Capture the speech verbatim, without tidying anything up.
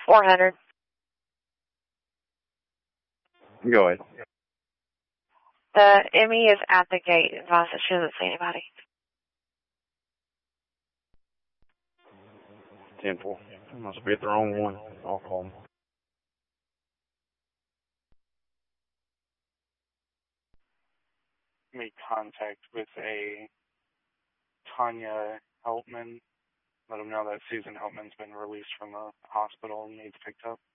four hundred. Go ahead. The M E is at the gate. Advised that she doesn't see anybody. ten four. Must be at the wrong one. I'll call them. Make contact with a Tanya Helpman. Let them know that Susan Helpman's been released from the hospital and needs picked up.